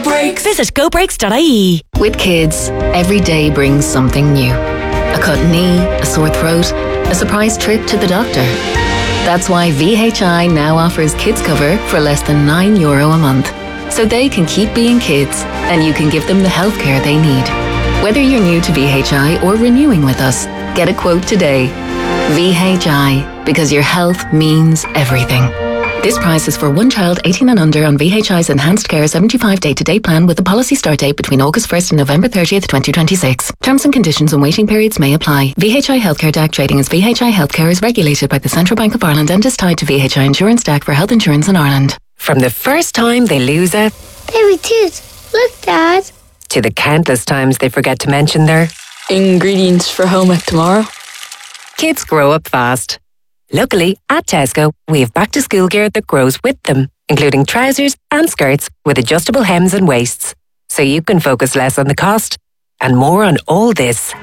Brakes. Visit gobrakes.ie. With kids, every day brings something new. A cut knee, a sore throat, a surprise trip to the doctor. That's why VHI now offers kids cover for less than €9 a month. So they can keep being kids and you can give them the healthcare they need. Whether you're new to VHI or renewing with us, get a quote today. VHI, because your health means everything. This price is for one child 18 and under on VHI's Enhanced Care 75 day-to-day plan with a policy start date between August 1st and November 30th, 2026. Terms and conditions and waiting periods may apply. VHI Healthcare DAC trading as VHI Healthcare is regulated by the Central Bank of Ireland and is tied to VHI Insurance DAC for health insurance in Ireland. From the first time they lose a baby tooth. Look, Dad. To the countless times they forget to mention their ingredients for home ec tomorrow. Kids grow up fast. Luckily, at Tesco, we have back-to-school gear that grows with them, including trousers and skirts with adjustable hems and waists. So you can focus less on the cost and more on all this.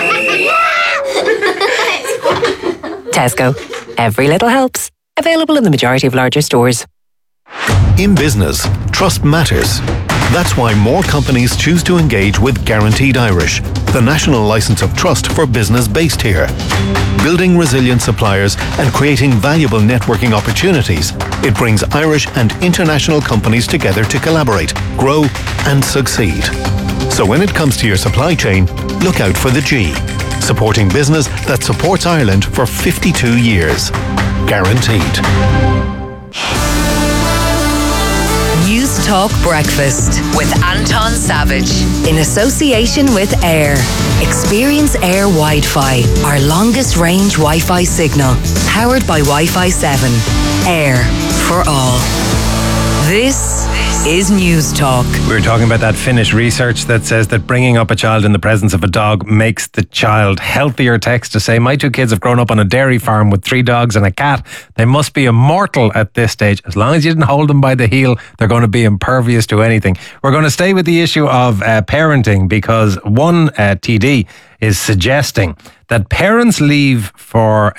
Tesco. Every little helps. Available in the majority of larger stores. In business, trust matters. That's why more companies choose to engage with Guaranteed Irish, the national licence of trust for business based here. Building resilient suppliers and creating valuable networking opportunities, it brings Irish and international companies together to collaborate, grow and succeed. So when it comes to your supply chain, look out for the G. Supporting business that supports Ireland for 52 years. Guaranteed. News Talk Breakfast with Anton Savage in association with Air. Experience Air Wi-Fi, our longest range Wi-Fi signal, powered by Wi-Fi 7. Air for all. This is News Talk. We were talking about that Finnish research that says that bringing up a child in the presence of a dog makes the child healthier. Text to say, my two kids have grown up on a dairy farm with 3 dogs and a cat. They must be immortal at this stage. As long as you didn't hold them by the heel, they're going to be impervious to anything. We're going to stay with the issue of parenting because one TD is suggesting that parents' leave for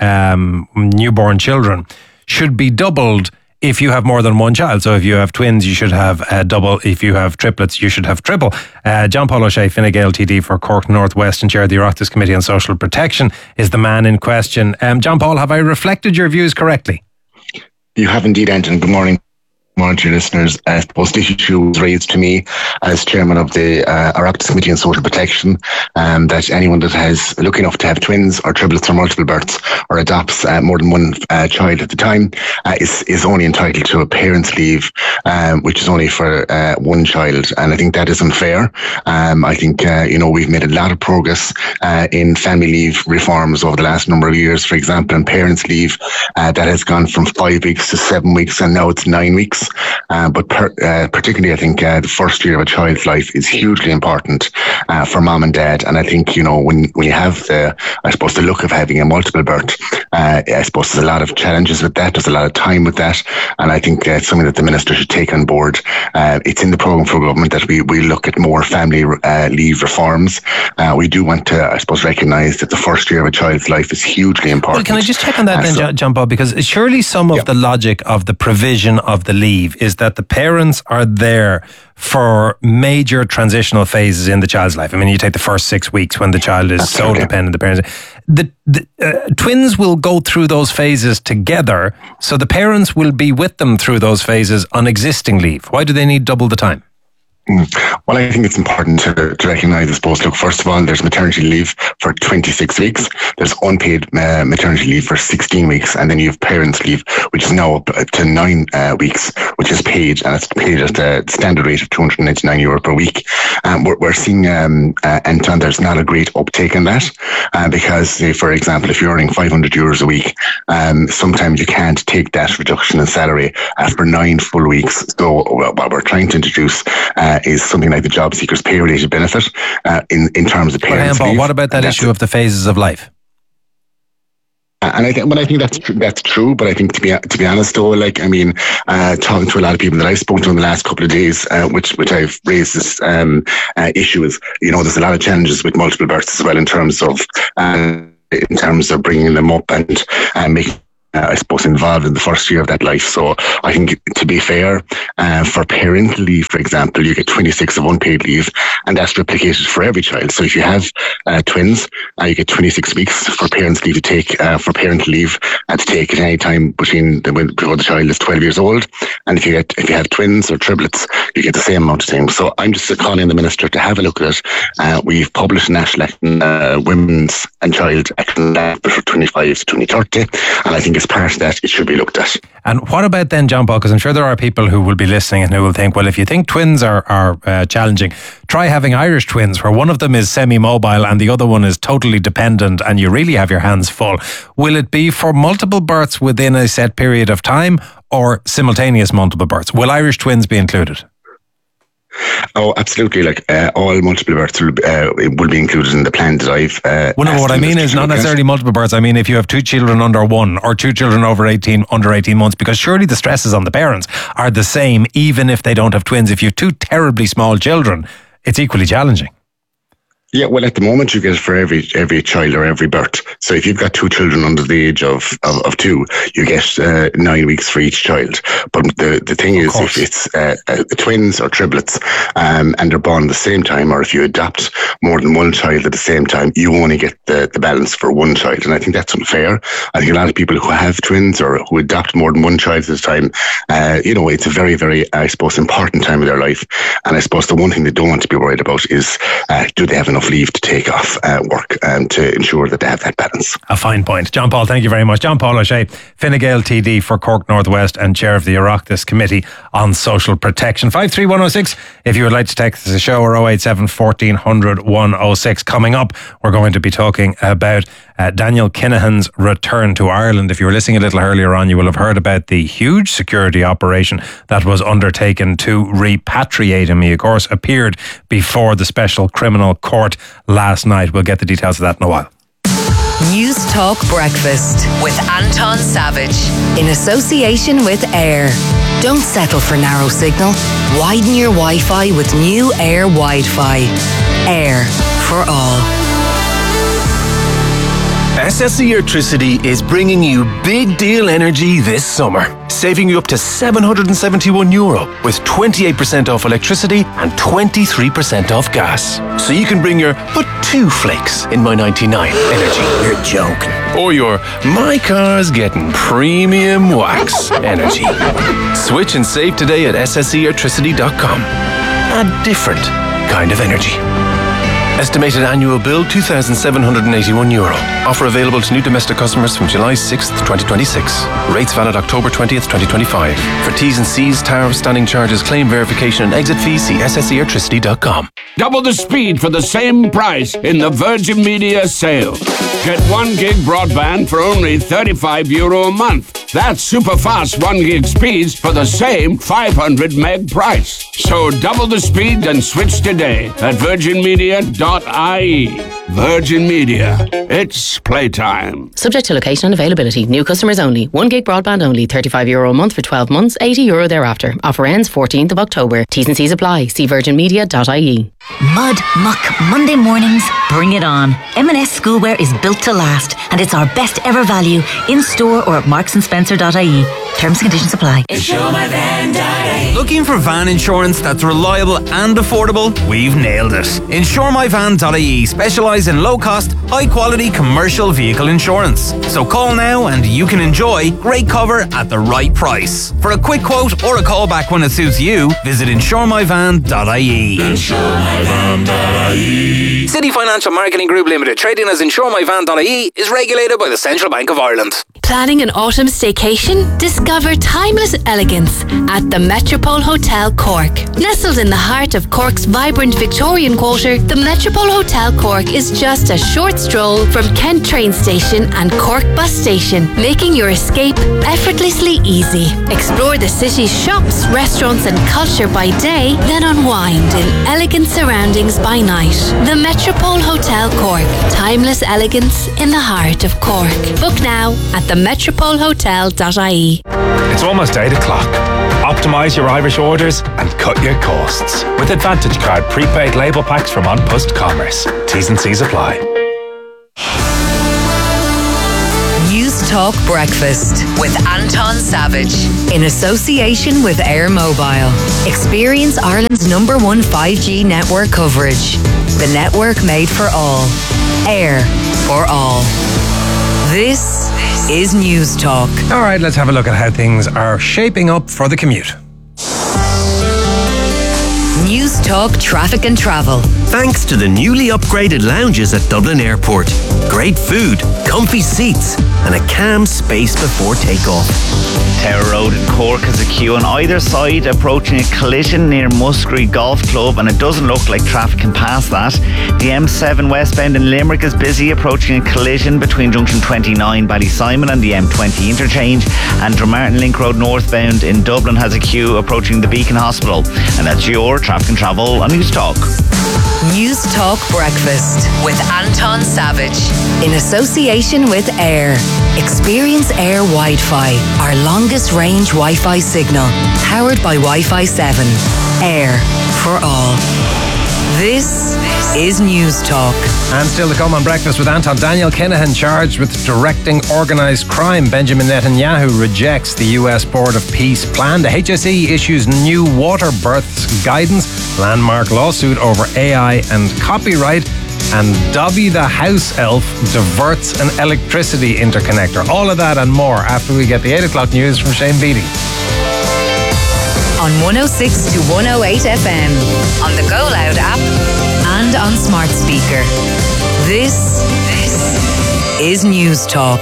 newborn children should be doubled if you have more than one child. So if you have twins, you should have double. If you have triplets, you should have triple. John Paul O'Shea, Fine Gael TD for Cork North West and Chair of the Oireachtas Committee on Social Protection, is the man in question. John Paul, have I reflected your views correctly? You have indeed, Anton. Good morning. Morning to your listeners. I suppose this issue was raised to me as chairman of the Oireachtas Committee on Social Protection, that anyone that has lucky enough to have twins or triplets or multiple births or adopts more than one child at the time is only entitled to a parent's leave, which is only for one child, and I think that is unfair. I think we've made a lot of progress in family leave reforms over the last number of years. For example, in parents' leave, that has gone from 5 weeks to 7 weeks, and now it's 9 weeks. But particularly, I think the first year of a child's life is hugely important for mom and dad. And I think, when you have the look of having a multiple birth, I suppose there's a lot of challenges with that. There's a lot of time with that. And I think it's something that the minister should take on board. It's in the programme for government that we look at more family leave reforms. We do want to, recognise that the first year of a child's life is hugely important. Well, can I just check on that then, John Paul? Because surely some of the logic of the provision of the leave is that the parents are there for major transitional phases in the child's life. I mean, you take the first 6 weeks when the child is so dependent, the parents. The twins will go through those phases together, so the parents will be with them through those phases on existing leave. Why do they need double the time? Well, I think it's important to recognise, look, first of all, there's maternity leave for 26 weeks. There's unpaid maternity leave for 16 weeks. And then you have parents' leave, which is now up to 9 weeks, which is paid. And it's paid at the standard rate of €299 per week. We're seeing, Anton, there's not a great uptake in that. Because, say, for example, if you're earning €500 a week, sometimes you can't take that reduction in salary for 9 full weeks. So what we're trying to introduce is something like the job seekers pay related benefit in terms of parents' leave. What about that issue of the phases of life? And I think that's true. But I think to be honest, though, talking to a lot of people that I've spoken to in the last couple of days, which I've raised this issue is, there's a lot of challenges with multiple births as well in terms of bringing them up and making I suppose, involved in the first year of that life. So I think, to be fair, for parental leave, for example, you get 26 of unpaid leave, and that's replicated for every child. So if you have twins, you get 26 weeks for parents' leave to take, for parental leave, to take at any time before the child is 12 years old. And if you have twins or triplets, you get the same amount of time. So I'm just calling the Minister to have a look at it. We've published National Women's and Child Action for 25 to 2030, and I think as part of that, it should be looked at. And what about then, John Paul? Because I'm sure there are people who will be listening and who will think, well, if you think twins are challenging, try having Irish twins, where one of them is semi-mobile and the other one is totally dependent, and you really have your hands full. Will it be for multiple births within a set period of time, or simultaneous multiple births? Will Irish twins be included? Oh, absolutely. All multiple births will be included in the plan that I've... what I mean is not necessarily multiple births. I mean, if you have two children under 1 or two children under 18 months, because surely the stresses on the parents are the same, even if they don't have twins. If you have two terribly small children, it's equally challenging. Yeah, well, at the moment you get it for every child or every birth. So if you've got two children under the age of 2, you get 9 weeks for each child. But the thing is, if it's twins or triplets and they're born at the same time, or if you adopt more than one child at the same time, you only get the balance for one child. And I think that's unfair. I think a lot of people who have twins or who adopt more than one child at a time, it's a very, very, I suppose, important time of their life. And I suppose the one thing they don't want to be worried about is, do they have enough leave to take off work and to ensure that they have that balance. A fine point. John Paul, thank you very much. John Paul O'Shea, Fine Gael TD for Cork North West and Chair of the Oireachtas Committee on Social Protection. 53106 if you would like to text the show, or 087 1400 106. Coming up, we're going to be talking about Daniel Kinahan's return to Ireland. If you were listening a little earlier on, you will have heard about the huge security operation that was undertaken to repatriate him. He, of course, appeared before the Special Criminal Court last night. We'll get the details of that in a while. News Talk Breakfast with Anton Savage in association with Air. Don't settle for narrow signal. Widen your Wi-Fi with new Air Wi-Fi. Air for all. SSE Electricity is bringing you big deal energy this summer, saving you up to €771 with 28% off electricity and 23% off gas. So you can bring your but 2 flakes in my 99 energy. You're joking. Or your my car's getting premium wax energy. Switch and save today at sseelectricity.com. A different kind of energy. Estimated annual bill €2,781. Offer available to new domestic customers from July 6th, 2026. Rates valid October 20th, 2025. For T's and C's, tariff, standing charges, claim verification and exit fees, see sseelectricity.com. Double the speed for the same price in the Virgin Media sale. Get 1 gig broadband for only €35 a month. That's super fast 1 gig speeds for the same 500 meg price. So double the speed and switch today at virginmedia.ie. Virgin Media. It's playtime. Subject to location and availability. New customers only. 1 gig broadband only. €35 a month for 12 months. €80 thereafter. Offer ends 14th of October. T's and C's apply. See virginmedia.ie. Mud, muck, Monday mornings, bring it on. M&S Schoolwear is built to last, and it's our best ever value in store or at marksandSpencer.ie. Terms and conditions apply. Looking for van insurance that's reliable and affordable? We've nailed it. InsureMyVan.ie specialise in low-cost, high-quality commercial vehicle insurance. So call now and you can enjoy great cover at the right price. For a quick quote or a call back when it suits you, visit InsureMyVan.ie. InsureMyVan.ie. City Financial Marketing Group Limited, trading as InsureMyVan.ie, is regulated by the Central Bank of Ireland. Planning an autumn staycation? Discover timeless elegance at the Metropole Hotel Cork. Nestled in the heart of Cork's vibrant Victorian quarter, the Metropole Hotel Cork is just a short stroll from Kent train station and Cork bus station, making your escape effortlessly easy. Explore the city's shops, restaurants and culture by day, then unwind in elegant surroundings by night. The Metropole Hotel Cork. Timeless elegance in the heart of Cork. Book now at themetropolehotel.ie. It's almost 8 o'clock. Optimise your Irish orders and cut your costs with Advantage Card prepaid label packs from An Post Commerce. T's and C's apply. News Talk Breakfast with Anton Savage in association with Air Mobile. Experience Ireland's #1 5G network coverage. The network made for all. Air for all. This is News Talk. All right, let's have a look at how things are shaping up for the commute. News Talk Traffic and Travel. Thanks to the newly upgraded lounges at Dublin Airport. Great food, comfy seats, and a calm space before takeoff. Tower Road in Cork has a queue on either side approaching a collision near Muskerry Golf Club, and it doesn't look like traffic can pass that. The M7 westbound in Limerick is busy approaching a collision between junction 29 Ballysimon and the M20 interchange, and Dromartin Link Road northbound in Dublin has a queue approaching the Beacon Hospital. And that's your Traffic and Travel on News Talk. News Talk Breakfast with Anton Savage in association with Air. Experience Air Wi-Fi, our longest range Wi-Fi signal, powered by Wi-Fi 7. Air for all. This is News Talk. And still to come on Breakfast with Anton, Daniel Kinahan charged with directing organised crime. Benjamin Netanyahu rejects the US Board of Peace plan. The HSE issues new water births guidance. Landmark lawsuit over AI and copyright. And Dobby the house elf diverts an electricity interconnector. All of that and more after we get the 8 o'clock news from Shane Beattie. On 106 to 108 FM, on the Go Loud app, and on smart speaker. This is News Talk.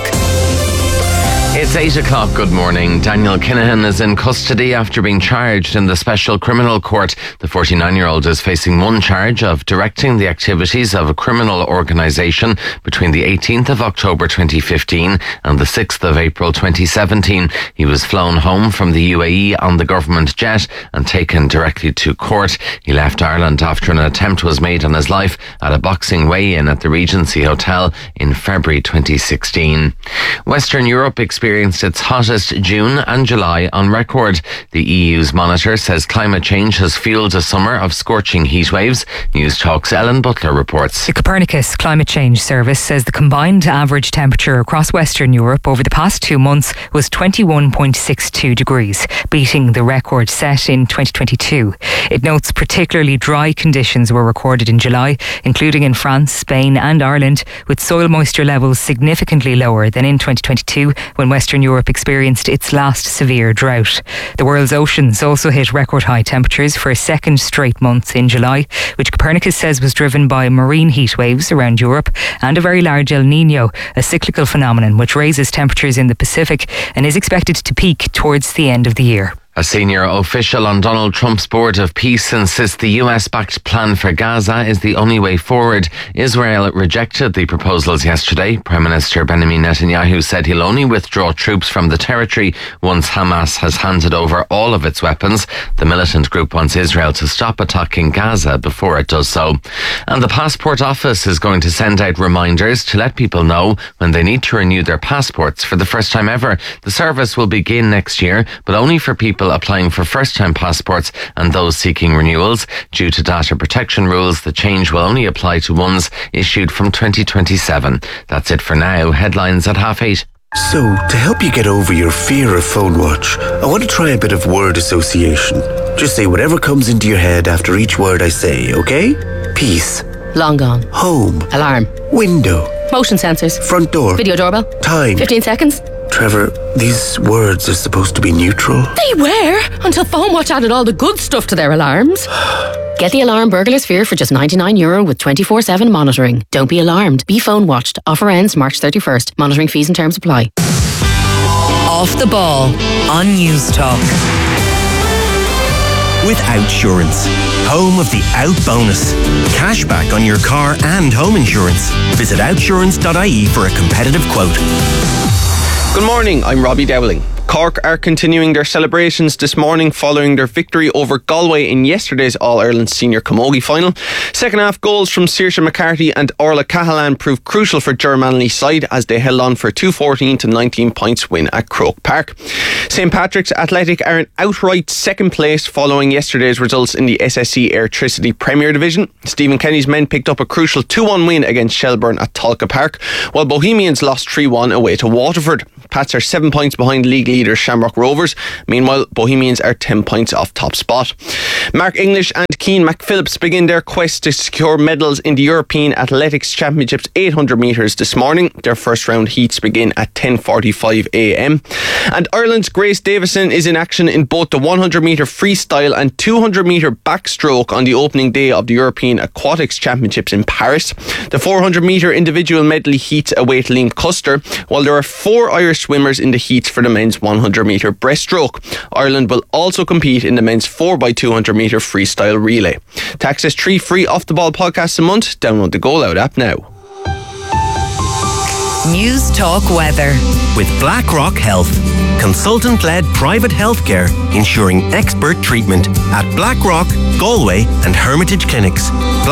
It's 8 o'clock. Good morning. Daniel Kinahan is in custody after being charged in the Special Criminal Court. The 49-year-old is facing one charge of directing the activities of a criminal organisation between the 18th of October 2015 and the 6th of April 2017. He was flown home from the UAE on the government jet and taken directly to court. He left Ireland after an attempt was made on his life at a boxing weigh-in at the Regency Hotel in February 2016. Western Europe experienced its hottest June and July on record. The EU's monitor says climate change has fueled a summer of scorching heat waves. News Talk's Ellen Butler reports. The Copernicus Climate Change Service says the combined average temperature across Western Europe over the past 2 months was 21.62 degrees, beating the record set in 2022. It notes particularly dry conditions were recorded in July, including in France, Spain and Ireland, with soil moisture levels significantly lower than in 2022 when Western Europe experienced its last severe drought. The world's oceans also hit record high temperatures for a second straight month in July, which Copernicus says was driven by marine heat waves around Europe and a very large El Niño, a cyclical phenomenon which raises temperatures in the Pacific and is expected to peak towards the end of the year. A senior official on Donald Trump's Board of Peace insists the US-backed plan for Gaza is the only way forward. Israel rejected the proposals yesterday. Prime Minister Benjamin Netanyahu said he'll only withdraw troops from the territory once Hamas has handed over all of its weapons. The militant group wants Israel to stop attacking Gaza before it does so. And the Passport Office is going to send out reminders to let people know when they need to renew their passports for the first time ever. The service will begin next year, but only for people applying for first-time passports and those seeking renewals. Due to data protection rules, the change will only apply to ones issued from 2027. That's it for now. Headlines at 8:30. So, to help you get over your fear of phone watch, I want to try a bit of word association. Just say whatever comes into your head after each word I say, okay? Peace. Long gone. Home. Alarm. Window. Motion sensors. Front door. Video doorbell. Time. 15 seconds. Trevor, these words are supposed to be neutral. They were, until PhoneWatch added all the good stuff to their alarms. Get the alarm Burglar Sphere for just €99 with 24/7 monitoring. Don't be alarmed. Be phone watched. Offer ends March 31st. Monitoring fees and terms apply. Off the ball on News Talk. With Outsurance, home of the Out bonus. Cashback on your car and home insurance. Visit outsurance.ie for a competitive quote. Good morning, I'm Robbie Dowling. Cork are continuing their celebrations this morning following their victory over Galway in yesterday's All-Ireland Senior Camogie final. Second half goals from Saoirse McCarthy and Orla Cahalan proved crucial for Germanly's side as they held on for a 2-14 to 19 points win at Croke Park. St Patrick's Athletic are in outright second place following yesterday's results in the SSE Airtricity Premier Division. Stephen Kenny's men picked up a crucial 2-1 win against Shelbourne at Tolka Park, while Bohemians lost 3-1 away to Waterford. Pats are 7 points behind league leaders Shamrock Rovers. Meanwhile, Bohemians are 10 points off top spot. Mark English and Cian McPhillips begin their quest to secure medals in the European Athletics Championships 800 metres this morning. Their first round heats begin at 10:45 a.m. And Ireland's Grace Davison is in action in both the 100 metre freestyle and 200 metre backstroke on the opening day of the European Aquatics Championships in Paris. The 400 metre individual medley heats await Liam Custer, while there are 4 Irish swimmers in the heats for the men's 100 metre breaststroke. Ireland will also compete in the men's 4x200 metre freestyle relay. To access 3 free Off the Ball podcasts a month, download the Go Loud app now. News Talk Weather. With BlackRock Health, consultant-led private healthcare ensuring expert treatment at BlackRock, Galway and Hermitage Clinics.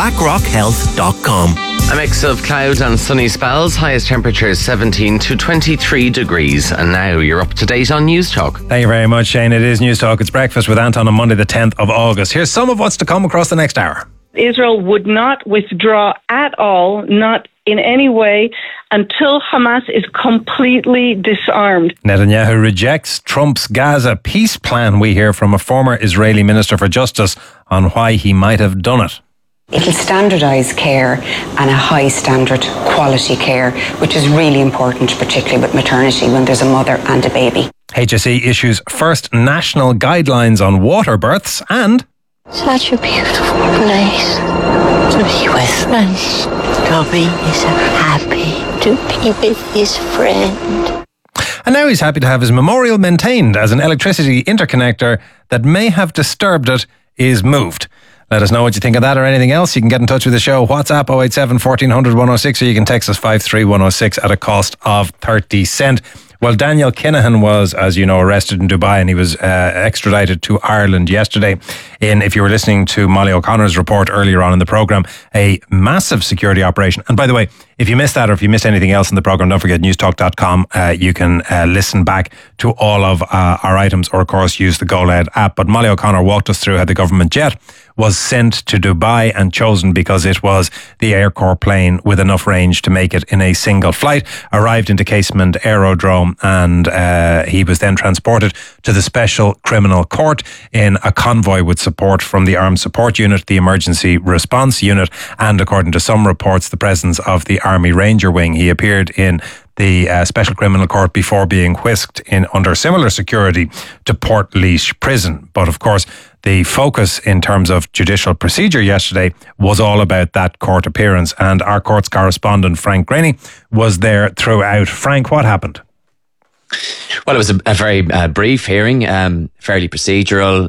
BlackRockHealth.com. A mix of cloud and sunny spells, highest temperatures 17 to 23 degrees. And now you're up to date on News Talk. Thank you very much, Shane. It is News Talk. It's Breakfast with Anton on Monday the 10th of August. Here's some of what's to come across the next hour. Israel would not withdraw at all, not in any way, until Hamas is completely disarmed. Netanyahu rejects Trump's Gaza peace plan. We hear from a former Israeli Minister for Justice on why he might have done it. It'll standardise care and a high standard quality care, which is really important, particularly with maternity when there's a mother and a baby. HSE issues first national guidelines on water births and... Such a beautiful place to be with friends. Toby is happy to be with his friend. And now he's happy to have his memorial maintained as an electricity interconnector that may have disturbed it is moved. Let us know what you think of that or anything else. You can get in touch with the show. WhatsApp 087 1400 106 or you can text us 53106 at a cost of 30 cents. Well, Daniel Kinahan was, as you know, arrested in Dubai and he was extradited to Ireland yesterday in, if you were listening to Molly O'Connor's report earlier on in the programme, a massive security operation. And by the way, if you missed that or if you missed anything else in the programme, don't forget newstalk.com. You can listen back to all of our items or, of course, use the Go Loud app. But Molly O'Connor walked us through how the government jet was sent to Dubai and chosen because it was the Air Corps plane with enough range to make it in a single flight, arrived into Casement Aerodrome and he was then transported to the Special Criminal Court in a convoy with support from the Armed Support Unit, the Emergency Response Unit and, according to some reports, the presence of the Army Ranger Wing. He appeared in the Special Criminal Court before being whisked in under similar security to Portlaoise Prison. But of course, the focus in terms of judicial procedure yesterday was all about that court appearance. And our courts correspondent, Frank Graney, was there throughout. Frank, what happened? Well, it was a very brief hearing, fairly procedural.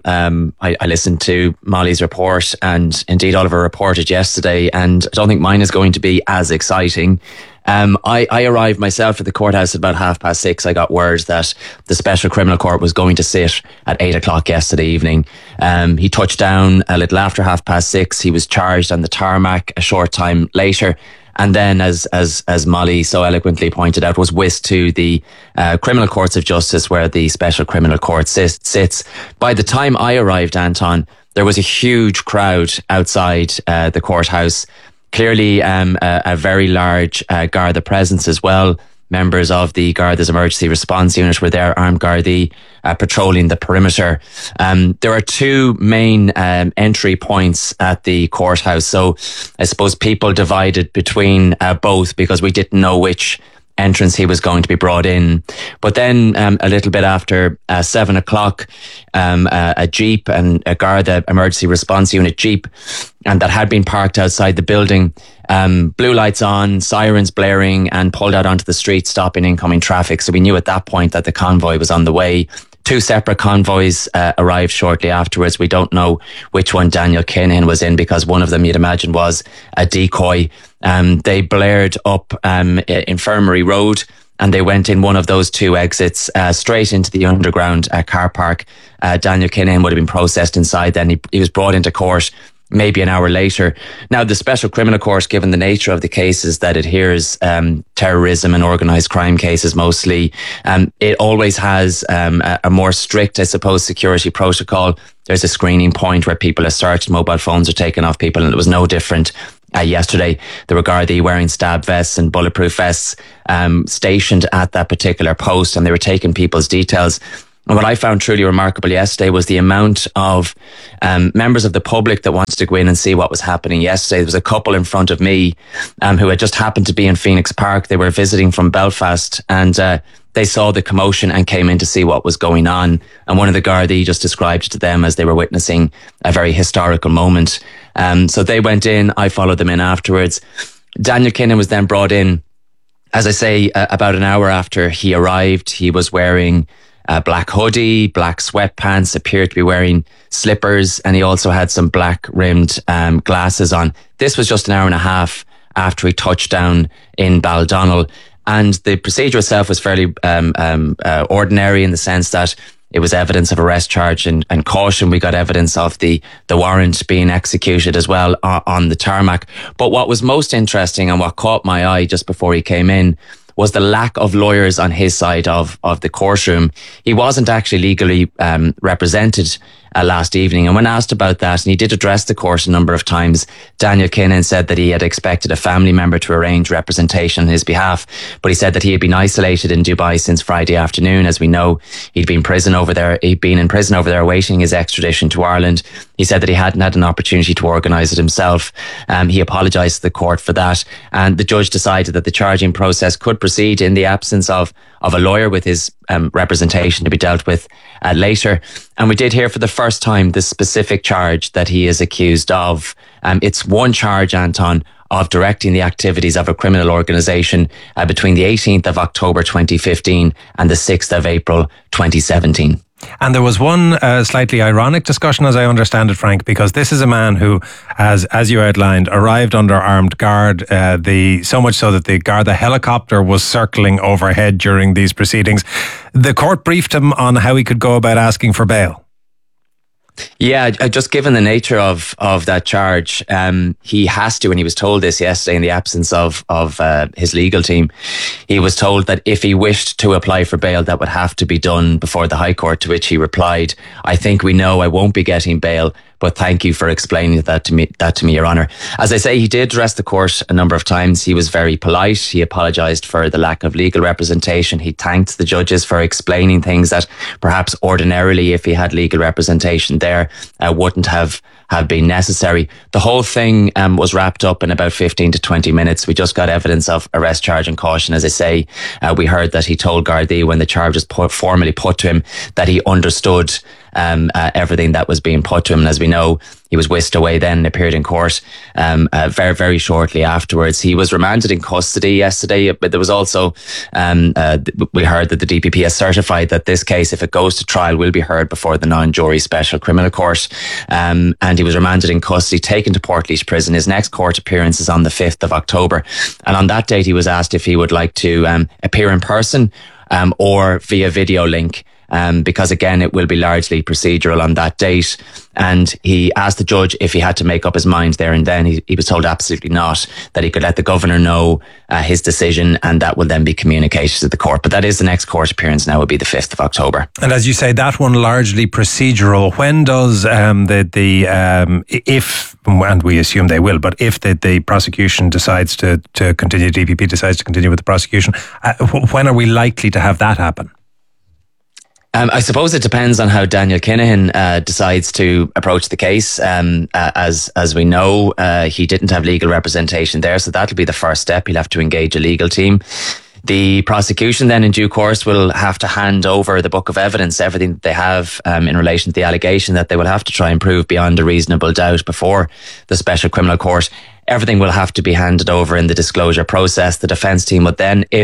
I listened to Molly's report and indeed Oliver reported yesterday, and I don't think mine is going to be as exciting. I arrived myself at the courthouse at about 6:30. I got word that the Special Criminal Court was going to sit at 8 o'clock yesterday evening. He touched down a little after 6:30. He was charged on the tarmac a short time later. And then, as Molly so eloquently pointed out, was whisked to the Criminal Courts of Justice, where the Special Criminal Court sits. By the time I arrived, Anton, there was a huge crowd outside the courthouse. Clearly, a very large Garda presence as well. Members of the Garda's Emergency Response Unit were there, armed Gardaí, patrolling the perimeter. There are two main entry points at the courthouse. So I suppose people divided between both because we didn't know which entrance he was going to be brought in. But then a little bit after 7 o'clock, a Jeep and a Garda Emergency Response Unit Jeep, and that had been parked outside the building, blue lights on, sirens blaring, and pulled out onto the street, stopping incoming traffic. So we knew at that point that the convoy was on the way. Two separate convoys arrived shortly afterwards. We don't know which one Daniel Kinahan was in because one of them, you'd imagine, was a decoy. They blared up Infirmary Road and they went in one of those two exits straight into the underground car park. Daniel Kinahan would have been processed inside then. He was brought into court maybe an hour later. Now, the Special Criminal Court, given the nature of the cases that it hears, terrorism and organised crime cases mostly, it always has a more strict, I suppose, security protocol. There's a screening point where people are searched, mobile phones are taken off people, and it was no different yesterday. There were Gardaí wearing stab vests and bulletproof vests stationed at that particular post, and they were taking people's details. And what I found truly remarkable yesterday was the amount of members of the public that wanted to go in and see what was happening yesterday. There was a couple in front of me who had just happened to be in Phoenix Park. They were visiting from Belfast, and they saw the commotion and came in to see what was going on. And one of the Gardaí just described it to them as they were witnessing a very historical moment. So they went in. I followed them in afterwards. Daniel Kinahan was then brought in, as I say, about an hour after he arrived. He was wearing a black hoodie, black sweatpants, appeared to be wearing slippers, and he also had some black rimmed glasses on. This was just an hour and a half after he touched down in Baldonnel. And the procedure itself was fairly ordinary in the sense that it was evidence of arrest charge and caution. We got evidence of the warrant being executed as well on the tarmac. But what was most interesting and what caught my eye just before he came in was the lack of lawyers on his side of the courtroom. He wasn't actually legally represented last evening. And when asked about that, and he did address the court a number of times, Daniel Kinahan said that he had expected a family member to arrange representation on his behalf. But he said that he had been isolated in Dubai since Friday afternoon. As we know, he'd been in prison over there awaiting his extradition to Ireland. He said that he hadn't had an opportunity to organise it himself. He apologised to the court for that. And the judge decided that the charging process could proceed in the absence of a lawyer, with his representation to be dealt with later. And we did hear for the first time the specific charge that he is accused of. It's one charge, Anton, of directing the activities of a criminal organisation between the 18th of October 2015 and the 6th of April 2017. And there was one slightly ironic discussion, as I understand it, Frank, because this is a man who, as you outlined, arrived under armed guard, so much so that the helicopter was circling overhead during these proceedings. The court briefed him on how he could go about asking for bail. Yeah, just given the nature of that charge, he has to, and he was told this yesterday in the absence of his legal team, he was told that if he wished to apply for bail, that would have to be done before the High Court, to which he replied, "I think we know I won't be getting bail, but thank you for explaining that to me, Your Honour." As I say, he did address the court a number of times. He was very polite. He apologised for the lack of legal representation. He thanked the judges for explaining things that perhaps ordinarily, if he had legal representation there, wouldn't have been necessary. The whole thing was wrapped up in about 15 to 20 minutes. We just got evidence of arrest charge and caution. As I say, we heard that he told Gardaí when the charge was formally put to him that he understood everything that was being put to him. And as we know, he was whisked away then and appeared in court very, very shortly afterwards. He was remanded in custody yesterday, but there was also, we heard that the DPP has certified that this case, if it goes to trial, will be heard before the non-jury Special Criminal Court. And he was remanded in custody, taken to Portlaoise Prison. His next court appearance is on the 5th of October. And on that date, he was asked if he would like to appear in person or via video link. Because again, it will be largely procedural on that date. And he asked the judge if he had to make up his mind there and then. He was told absolutely not, that he could let the governor know his decision, and that will then be communicated to the court. But that is the next court appearance now, will be the 5th of October. And as you say, that one largely procedural. When does if, and we assume they will, but if the prosecution decides to continue, DPP decides to continue with the prosecution, when are we likely to have that happen? I suppose it depends on how Daniel Kinahan decides to approach the case. As we know, he didn't have legal representation there, so that'll be the first step. He'll have to engage a legal team. The prosecution then in due course will have to hand over the book of evidence, everything that they have in relation to the allegation that they will have to try and prove beyond a reasonable doubt before the Special Criminal Court. Everything will have to be handed over in the disclosure process. The defence team would then, if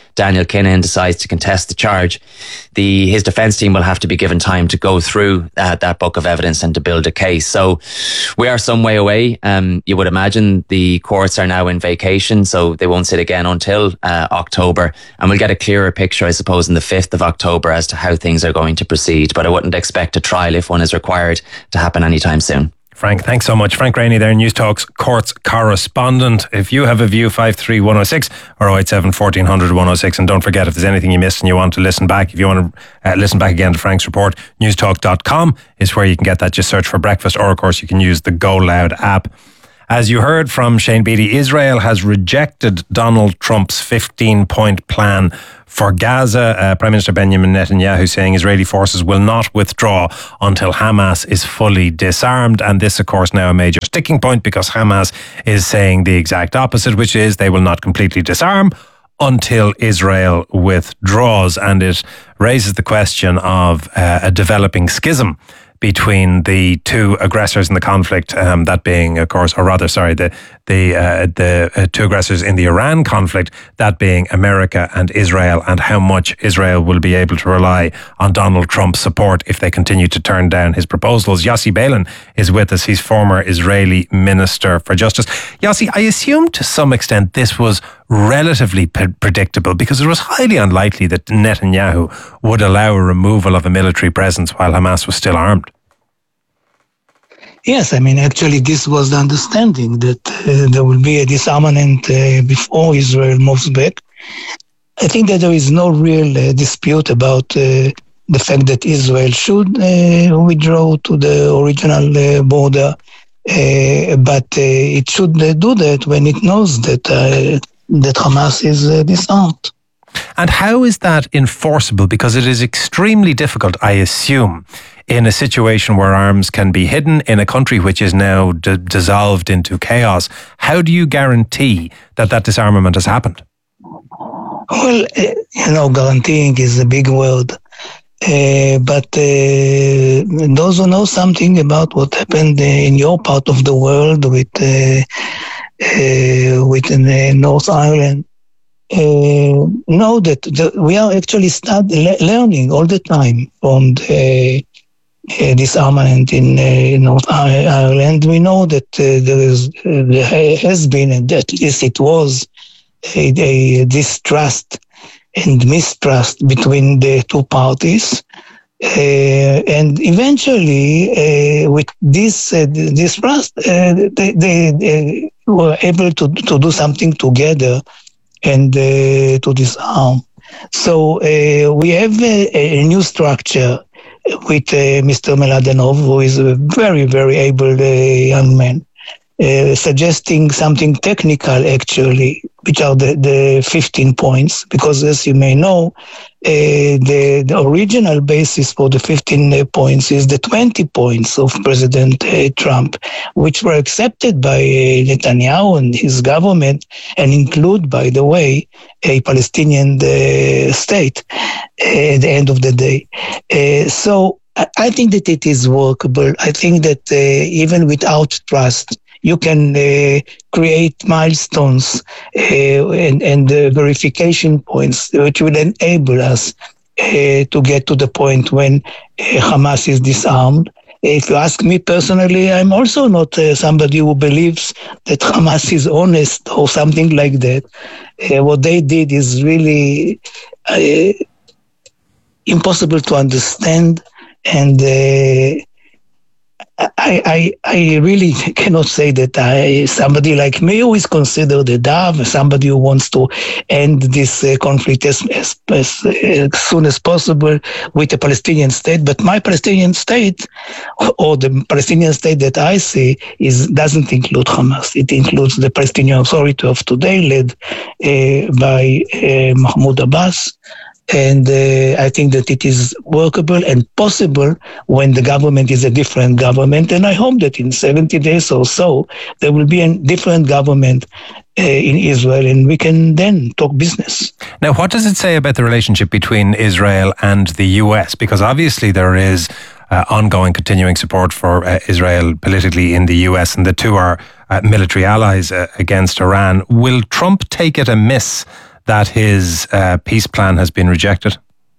Daniel Kinahan decides to contest the charge, his defence team will have to be given time to go through that book of evidence and to build a case. So we are some way away. You would imagine the courts are now in vacation, so they won't sit again until October, and we'll get a clearer picture, I suppose, on the 5th of October as to how things are going to proceed. But I wouldn't expect a trial, if one is required, to happen anytime soon. Frank, thanks so much. Frank Rainey there, News Talk's courts correspondent. If you have a view, 53106 or 087 1400 106. And don't forget, if there's anything you missed and you want to listen back, if you want to listen back again to Frank's report, newstalk.com is where you can get that. Just search for Breakfast, or of course you can use the Go Loud app. As you heard from Shane Beattie, Israel has rejected Donald Trump's 15-point plan for Gaza. Prime Minister Benjamin Netanyahu saying Israeli forces will not withdraw until Hamas is fully disarmed. And this, of course, now a major sticking point, because Hamas is saying the exact opposite, which is they will not completely disarm until Israel withdraws. And it raises the question of a developing schism between the two aggressors in the conflict, that being, of course, or rather, sorry, the two aggressors in the Iran conflict, that being America and Israel, and how much Israel will be able to rely on Donald Trump's support if they continue to turn down his proposals. Yossi Beilin is with us. He's former Israeli Minister for Justice. Yossi, I assume to some extent this was relatively predictable, because it was highly unlikely that Netanyahu would allow a removal of a military presence while Hamas was still armed. Yes, I mean, actually, this was the understanding that there will be a disarmament before Israel moves back. I think that there is no real dispute about the fact that Israel should withdraw to the original border, but it should do that when it knows that Hamas is disarmed. And how is that enforceable? Because it is extremely difficult, I assume, in a situation where arms can be hidden in a country which is now dissolved into chaos. How do you guarantee that that disarmament has happened? Well, guaranteeing is a big word. But those who know something about what happened in your part of the world with North Ireland, know that we are actually learning all the time from the disarmament in North Ireland. We know that there has been, and at least it was, a distrust and mistrust between the two parties. And eventually, with this distrust, they were able to do something together and to disarm. So we have a new structure with Mr. Mladenov, who is a very, very able young man, suggesting something technical, actually, which are the 15 points, because as you may know, the original basis for the 15 points is the 20 points of President Trump, which were accepted by Netanyahu and his government, and include, by the way, a Palestinian state at the end of the day. So I think that it is workable. I think that even without trust, you can create milestones and verification points which will enable us to get to the point when Hamas is disarmed. If you ask me personally, I'm also not somebody who believes that Hamas is honest or something like that. What they did is really impossible to understand, and I really cannot say that somebody like me, who is considered a dove, somebody who wants to end this conflict as soon as possible with a Palestinian state. But my Palestinian state, or the Palestinian state that I see, doesn't include Hamas. It includes the Palestinian Authority of today, led by Mahmoud Abbas. And I think that it is workable and possible when the government is a different government. And I hope that in 70 days or so, there will be a different government in Israel, and we can then talk business. Now, what does it say about the relationship between Israel and the US? Because obviously there is ongoing, continuing support for Israel politically in the US, and the two are military allies against Iran. Will Trump take it amiss that his peace plan has been rejected?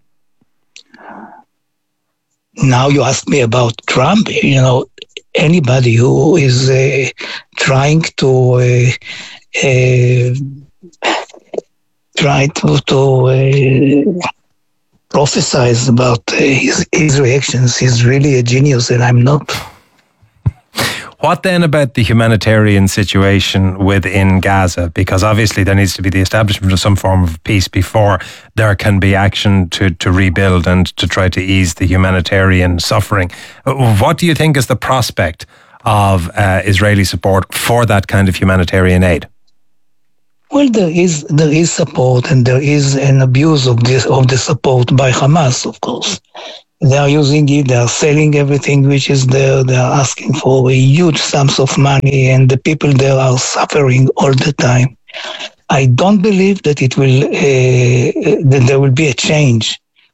Now you ask me about Trump. Anybody who is trying to prophesize about his reactions, he's really a genius, and I'm not. What then about the humanitarian situation within Gaza? Because obviously there needs to be the establishment of some form of peace before there can be action to rebuild and to try to ease the humanitarian suffering. What do you think is the prospect of Israeli support for that kind of humanitarian aid? Well, there is support, and there is an abuse of the support by Hamas, of course. They are using it, they are selling everything which is there, they are asking for huge sums of money, and the people there are suffering all the time. I don't believe that that there will be a change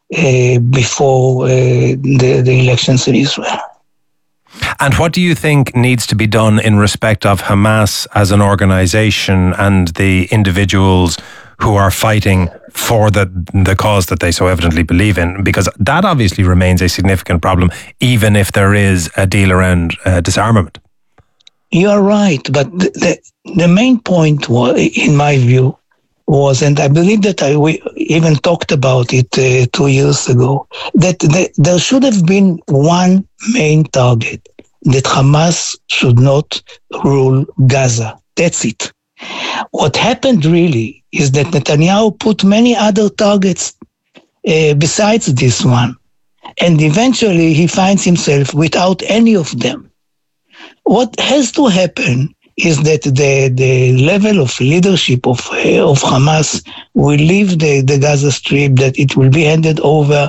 before the elections in Israel. And what do you think needs to be done in respect of Hamas as an organization and the individuals who are fighting for the cause that they so evidently believe in? Because that obviously remains a significant problem, even if there is a deal around disarmament. You are right, but the main point, in my view, was, and I believe that we even talked about it 2 years ago, that there should have been one main target, that Hamas should not rule Gaza. That's it. What happened really is that Netanyahu put many other targets besides this one, and eventually he finds himself without any of them. What has to happen is that the level of leadership of Hamas will leave the Gaza Strip, that it will be handed over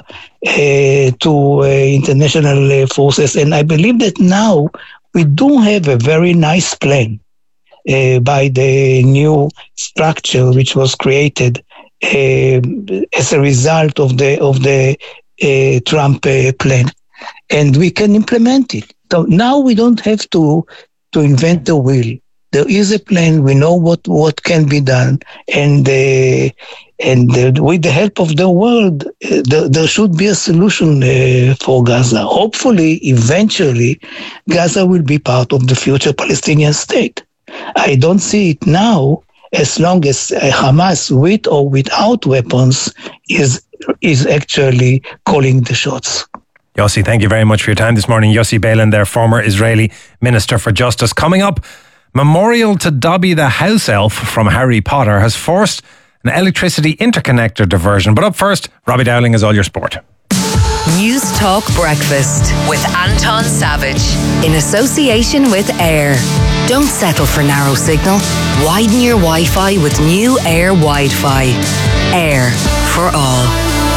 to international forces. And I believe that now we do have a very nice plan by the new structure which was created as a result of the Trump plan, and we can implement it. So now we don't have to invent the wheel. There is a plan. We know what can be done, and with the help of the world, there should be a solution for Gaza. Hopefully, eventually, Gaza will be part of the future Palestinian state. I don't see it now, as long as Hamas, with or without weapons, is actually calling the shots. Yossi, thank you very much for your time this morning. Yossi Beilin, their former Israeli Minister for Justice. Coming up, Memorial to Dobby the House Elf from Harry Potter has forced an electricity interconnector diversion. But up first, Robbie Dowling is All Your Sport. News Talk Breakfast with Anton Savage in association with Air. Don't settle for narrow signal. Widen your Wi-Fi with new Air Wi-Fi. Air for all.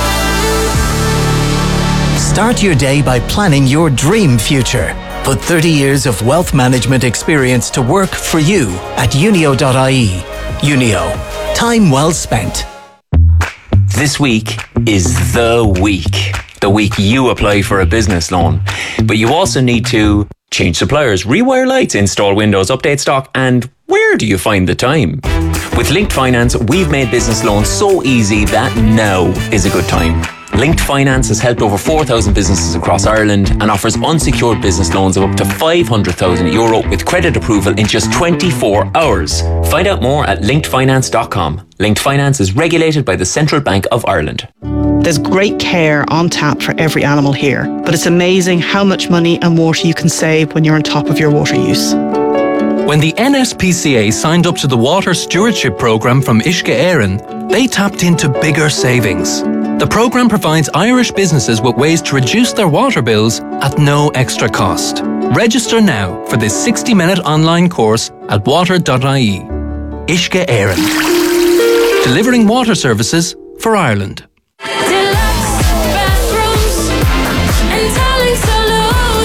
Start your day by planning your dream future. Put 30 years of wealth management experience to work for you at unio.ie. Unio. Time well spent. This week is the week. The week you apply for a business loan. But you also need to change suppliers, rewire lights, install windows, update stock, and where do you find the time? With Linked Finance, we've made business loans so easy that now is a good time. Linked Finance has helped over 4,000 businesses across Ireland and offers unsecured business loans of up to €500,000 with credit approval in just 24 hours. Find out more at linkedfinance.com. Linked Finance is regulated by the Central Bank of Ireland. There's great care on tap for every animal here, but it's amazing how much money and water you can save when you're on top of your water use. When the NSPCA signed up to the Water Stewardship Programme from Uisce Éireann, they tapped into bigger savings. The programme provides Irish businesses with ways to reduce their water bills at no extra cost. Register now for this 60-minute online course at water.ie. Uisce Éireann. Delivering water services for Ireland. Deluxe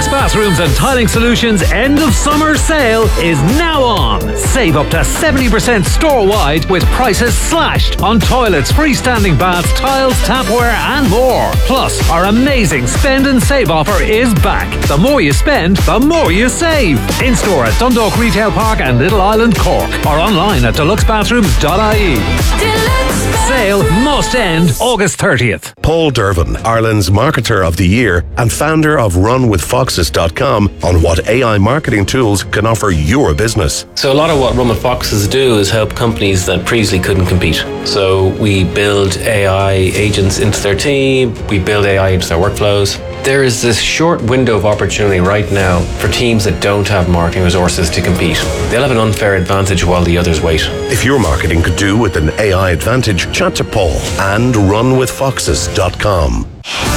Deluxe Bathrooms and Tiling Solutions end of summer sale is now on. Save up to 70% store-wide with prices slashed on toilets, freestanding baths, tiles, tapware and more. Plus, our amazing spend and save offer is back. The more you spend, the more you save. In-store at Dundalk Retail Park and Little Island, Cork, or online at deluxebathrooms.ie. Sale must end August 30th. Paul Dervin, Ireland's Marketer of the Year and founder of RunWithFoxes.com on what AI marketing tools can offer your business. So a lot of what Run with Foxes do is help companies that previously couldn't compete. So we build AI agents into their team, we build AI into their workflows. There is this short window of opportunity right now for teams that don't have marketing resources to compete. They'll have an unfair advantage while the others wait. If your marketing could do with an AI advantage, chat to Paul and RunWithFoxes.com.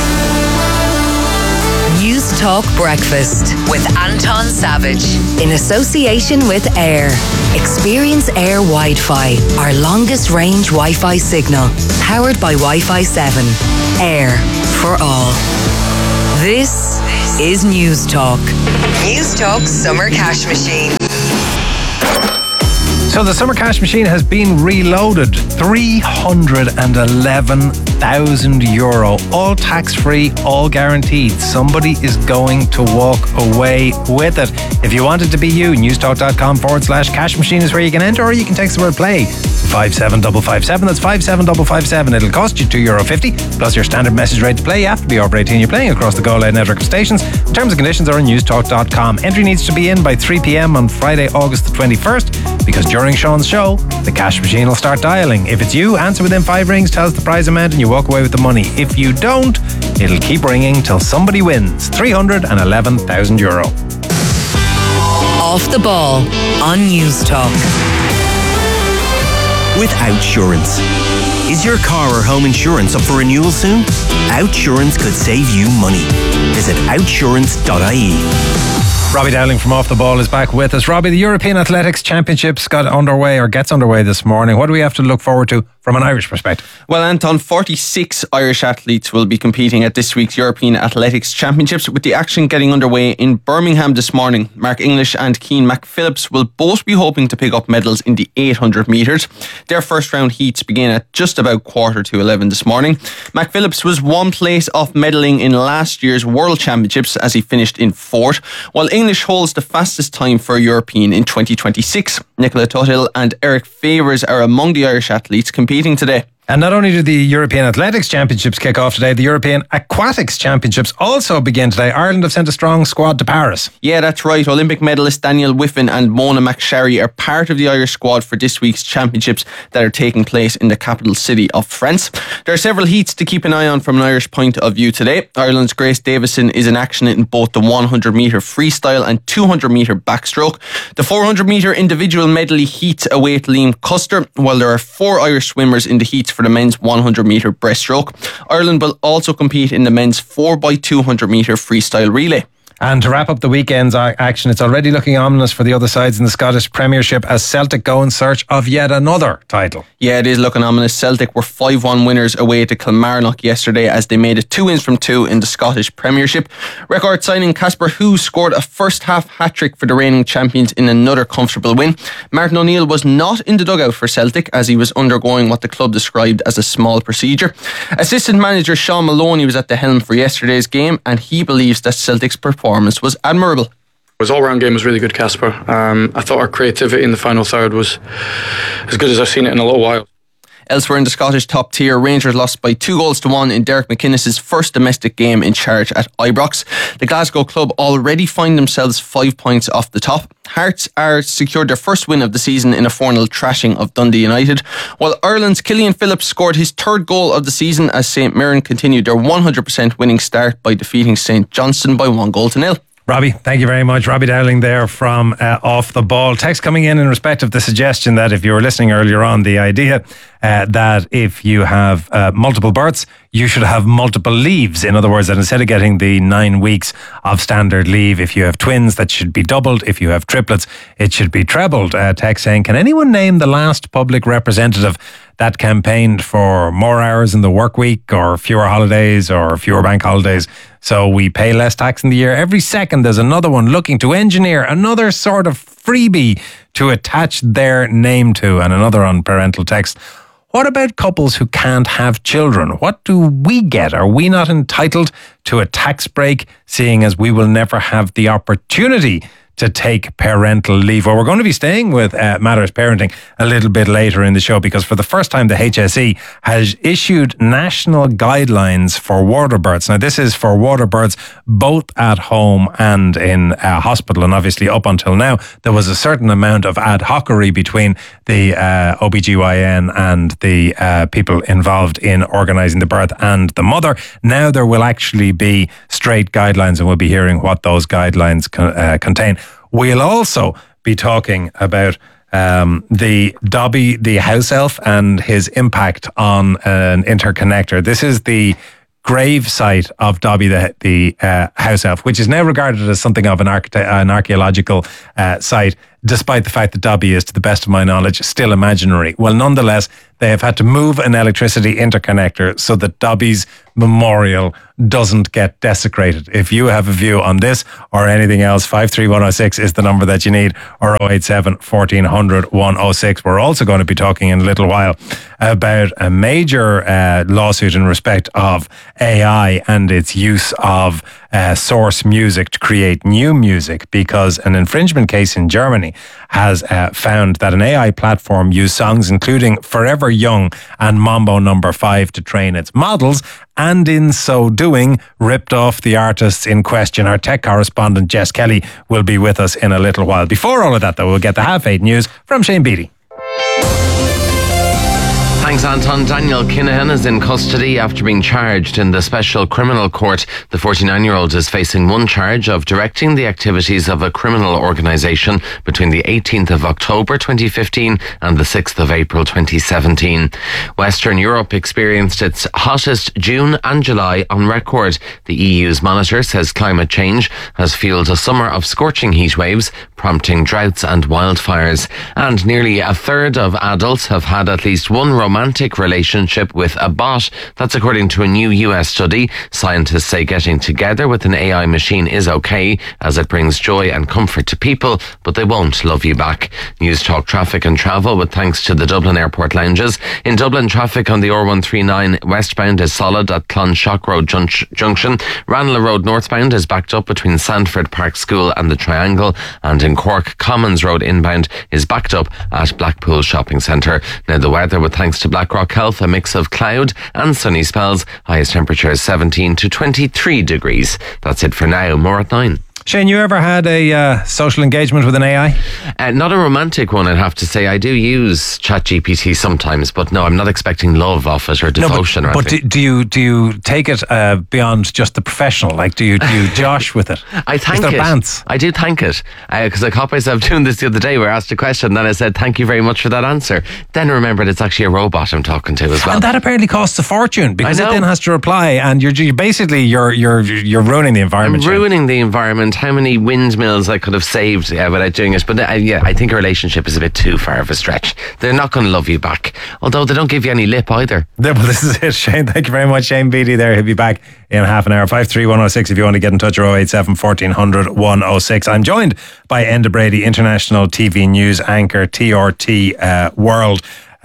News Talk Breakfast with Anton Savage in association with Air. Experience Air Wi-Fi, our longest range Wi-Fi signal, powered by Wi-Fi 7. Air for all. This is News Talk. News Talk Summer Cash Machine. So the Summer Cash Machine has been reloaded. €311,000. All tax-free, all guaranteed. Somebody is going to walk away with it. If you want it to be you, newstalk.com/cash machine is where you can enter, or you can text the word play 57557. That's 57557. It'll cost you €2.50 plus your standard message rate to play. You have to be over 18. You're playing across the Go Loud network of stations. Terms and conditions are on newstalk.com. Entry needs to be in by 3 p.m. on Friday, August the 21st, because during Sean's show, the cash machine will start dialing. If it's you, answer within 5 rings, tell us the prize amount, and you walk away with the money. If you don't, it'll keep ringing till somebody wins. €311,000. Off the ball on News Talk. With Outsurance. Is your car or home insurance up for renewal soon? Outsurance could save you money. Visit outsurance.ie. Robbie Dowling from Off the Ball is back with us. Robbie, the European Athletics Championships gets underway this morning. What do we have to look forward to from an Irish perspective? Well, Anton, 46 Irish athletes will be competing at this week's European Athletics Championships, with the action getting underway in Birmingham this morning. Mark English and Cian McPhillips will both be hoping to pick up medals in the 800 metres. Their first round heats begin at just about 11:15 this morning. McPhillips was one place off medaling in last year's World Championships as he finished in 4th, while English holds the fastest time for a European in 2026. Nicola Tuthill and Eric Favors are among the Irish athletes competing today. And not only do the European Athletics Championships kick off today, the European Aquatics Championships also begin today. Ireland have sent a strong squad to Paris. Yeah, that's right. Olympic medalist Daniel Whiffen and Mona McSharry are part of the Irish squad for this week's championships that are taking place in the capital city of France. There are several heats to keep an eye on from an Irish point of view today. Ireland's Grace Davison is in action in both the 100 metre freestyle and 200 metre backstroke. The 400 metre individual medley heats await Liam Custer, while there are 4 Irish swimmers in the heats for the men's 100 metre breaststroke. Ireland will also compete in the men's 4x200 metre freestyle relay. And to wrap up the weekend's action, it's already looking ominous for the other sides in the Scottish Premiership as Celtic go in search of yet another title. Yeah, it is looking ominous. Celtic were 5-1 winners away to Kilmarnock yesterday as they made it 2 wins from 2 in the Scottish Premiership. Record signing Casper Hu scored a first half hat-trick for the reigning champions in another comfortable win. Martin O'Neill was not in the dugout for Celtic as he was undergoing what the club described as a small procedure. Assistant manager Sean Maloney was at the helm for yesterday's game, and he believes that Celtic's performance was admirable. His all-round game was really good, Casper. I thought our creativity in the final third was as good as I've seen it in a little while. Elsewhere in the Scottish top tier, Rangers lost by 2-1 in Derek McInnes's first domestic game in charge at Ibrox. The Glasgow club already find themselves 5 points off the top. Hearts are secured their first win of the season in a 4-0 thrashing of Dundee United, while Ireland's Killian Phillips scored his 3rd goal of the season as St Mirren continued their 100% winning start by defeating St Johnstone by 1-0. Robbie, thank you very much. Robbie Dowling there from Off the Ball. Text coming in respect of the suggestion that if you were listening earlier on, the idea that if you have multiple births, you should have multiple leaves. In other words, that instead of getting the 9 weeks of standard leave, if you have twins, that should be doubled. If you have triplets, it should be trebled. Text saying, can anyone name the last public representative that campaigned for more hours in the work week or fewer holidays or fewer bank holidays. So we pay less tax in the year. Every second there's another one looking to engineer another sort of freebie to attach their name to, and another on parental text. What about couples who can't have children? What do we get? Are we not entitled to a tax break, seeing as we will never have the opportunity to take parental leave? Well, we're going to be staying with Matters Parenting a little bit later in the show, because for the first time the HSE has issued national guidelines for water births. Now, this is for water births both at home and in hospital, and obviously up until now there was a certain amount of ad hocery between the OBGYN and the people involved in organising the birth and the mother. Now there will actually be straight guidelines, and we'll be hearing what those guidelines contain. We'll also be talking about the Dobby, the house elf, and his impact on an interconnector. This is the grave site of Dobby, the house elf, which is now regarded as something of an archaeological site, despite the fact that Dobby is, to the best of my knowledge, still imaginary. Well, nonetheless, they have had to move an electricity interconnector so that Dobby's memorial doesn't get desecrated. If you have a view on this or anything else, 53106 is the number that you need, or 087 1400 106. We're also going to be talking in a little while about a major lawsuit in respect of AI and its use of source music to create new music, because an infringement case in Germany has found that an AI platform used songs including Forever Young and Mambo No. 5 to train its models, and in so doing ripped off the artists in question. Our tech correspondent Jess Kelly will be with us in a little while. Before all of that, though, we'll get the 8:30 news from Shane Beattie. Thanks, Anton. Daniel Kinahan is in custody after being charged in the Special Criminal Court. The 49-year-old is facing one charge of directing the activities of a criminal organisation between the 18th of October 2015 and the 6th of April 2017. Western Europe experienced its hottest June and July on record. The EU's monitor says climate change has fueled a summer of scorching heat waves, prompting droughts and wildfires. And nearly a third of adults have had at least one romantic relationship with a bot. That's according to a new US study. Scientists say getting together with an AI machine is okay, as it brings joy and comfort to people, but they won't love you back. News Talk traffic and travel with thanks to the Dublin Airport lounges. In Dublin, traffic on the R139 westbound is solid at Clonshock Road Junction. Ranelagh Road northbound is backed up between Sandford Park School and the Triangle, and in Cork, Commons Road inbound is backed up at Blackpool Shopping Centre. Now the weather with thanks to Blackrock Health, a mix of cloud and sunny spells. Highest temperature is 17 to 23 degrees. That's it for now. More at 9. Shane, you ever had a social engagement with an AI? Not a romantic one, I'd have to say. I do use ChatGPT sometimes, but no, I'm not expecting love off it or devotion or anything. But do you take it beyond just the professional? Like, do you josh with it? I thank it. Bants? I do thank it, because I caught myself doing this the other day, where I asked a question, and then I said, thank you very much for that answer. Then I remembered it's actually a robot I'm talking to as well. And that apparently costs a fortune, because it then has to reply, and you're basically ruining the environment. I'm ruining the environment. How many windmills I could have saved without doing it. But I think a relationship is a bit too far of a stretch. They're not going to love you back. Although they don't give you any lip either. Well, this is it, Shane. Thank you very much, Shane Beattie there. He'll be back in half an hour. 53106 if you want to get in touch, or 087 1400 106. I'm joined by Enda Brady, international TV news anchor, TRT World,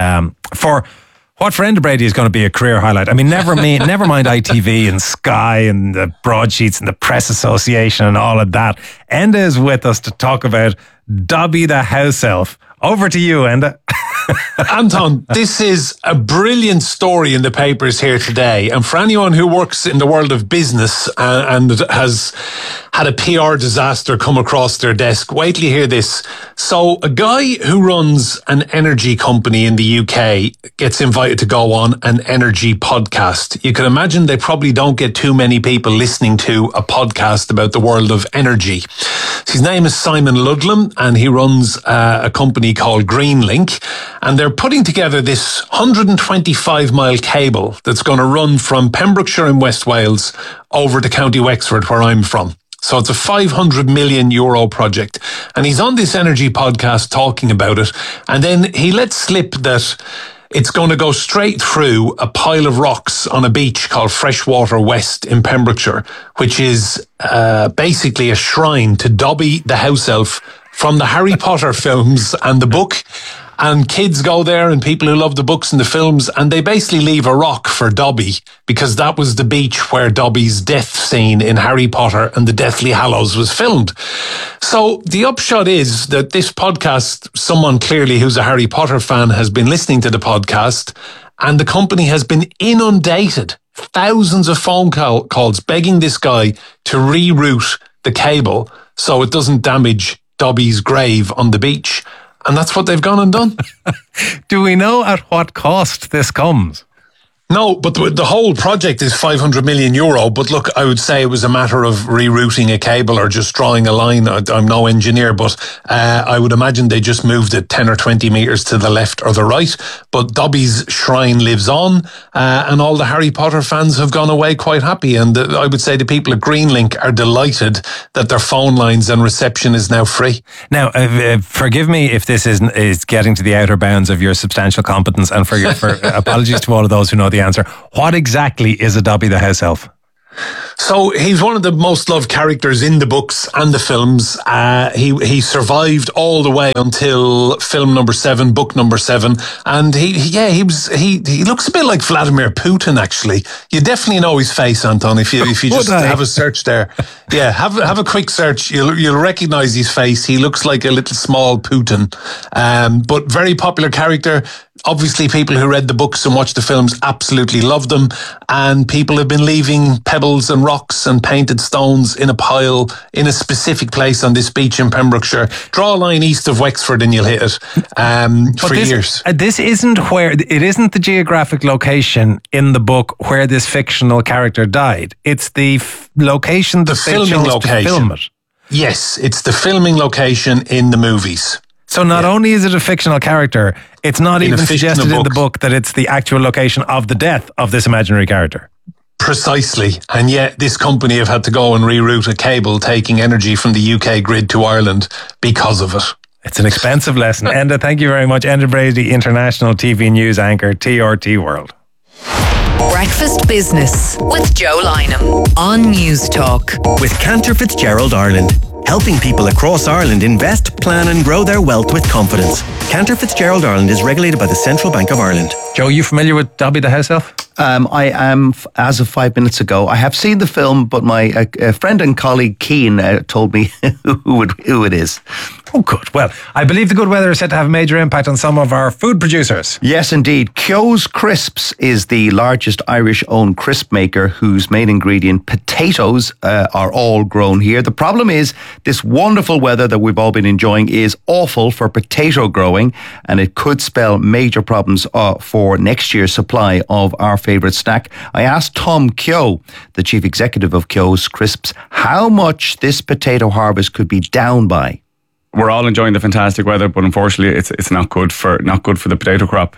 for what for Enda Brady is going to be a career highlight. I mean, never mind ITV and Sky and the broadsheets and the Press Association and all of that. Enda is with us to talk about Dobby the house elf. Over to you, Enda. Anton, this is a brilliant story in the papers here today. And for anyone who works in the world of business and has had a PR disaster come across their desk, wait till you hear this. So a guy who runs an energy company in the UK gets invited to go on an energy podcast. You can imagine they probably don't get too many people listening to a podcast about the world of energy. His name is Simon Ludlam, and he runs a company called Greenlink. And they're putting together this 125-mile cable that's going to run from Pembrokeshire in West Wales over to County Wexford, where I'm from. So it's a €500 million project. And he's on this energy podcast talking about it. And then he lets slip that it's going to go straight through a pile of rocks on a beach called Freshwater West in Pembrokeshire, which is basically a shrine to Dobby the house elf from the Harry Potter films and the book. And kids go there, and people who love the books and the films, and they basically leave a rock for Dobby, because that was the beach where Dobby's death scene in Harry Potter and the Deathly Hallows was filmed. So the upshot is that this podcast, someone clearly who's a Harry Potter fan has been listening to the podcast, and the company has been inundated, thousands of phone calls begging this guy to reroute the cable so it doesn't damage Dobby's grave on the beach. And that's what they've gone and done. Do we know at what cost this comes? No, but the whole project is €500 million. But look, I would say it was a matter of rerouting a cable or just drawing a line. I'm no engineer, but I would imagine they just moved it 10 or 20 metres to the left or the right. But Dobby's shrine lives on, and all the Harry Potter fans have gone away quite happy. And I would say the people at Greenlink are delighted that their phone lines and reception is now free. Now, forgive me if this is getting to the outer bounds of your substantial competence, and for apologies to all of those who know the answer. What exactly is a Dobby the house elf? So he's one of the most loved characters in the books and the films. He survived all the way until film number 7, book number 7, and he looks a bit like Vladimir Putin. Actually, you definitely know his face, Anton. If you just have a search there, yeah, have a quick search. You'll recognise his face. He looks like a little small Putin, but very popular character. Obviously, people who read the books and watched the films absolutely loved them, and people have been leaving pebbles and rocks and painted stones in a pile in a specific place on this beach in Pembrokeshire. Draw a line east of Wexford and you'll hit it for years. This isn't it isn't the geographic location in the book where this fictional character died. It's the location that they chose to film it. Yes, it's the filming location in the movies. So not only is it a fictional character, it's not even suggested in the book that it's the actual location of the death of this imaginary character. Precisely. And yet this company have had to go and reroute a cable taking energy from the UK grid to Ireland because of it. It's an expensive lesson. Enda, thank you very much. Enda Brady, international TV news anchor, TRT World. Breakfast Business with Joe Lynham on News Talk. With Cantor Fitzgerald Ireland, helping people across Ireland invest, plan and grow their wealth with confidence. Cantor Fitzgerald Ireland is regulated by the Central Bank of Ireland. Joe, you familiar with Dobby the house elf? I am, as of 5 minutes ago. I have seen the film, but my friend and colleague Keane told me who it is. Oh, good. Well, I believe the good weather is set to have a major impact on some of our food producers. Yes, indeed. Kyo's Crisps is the largest Irish-owned crisp maker whose main ingredient, potatoes, are all grown here. The problem is this wonderful weather that we've all been enjoying is awful for potato growing, and it could spell major problems for next year's supply of our favourite snack. I asked Tom Kyo, the chief executive of Kyo's Crisps, how much this potato harvest could be down by. We're all enjoying the fantastic weather, but unfortunately, it's not good for the potato crop.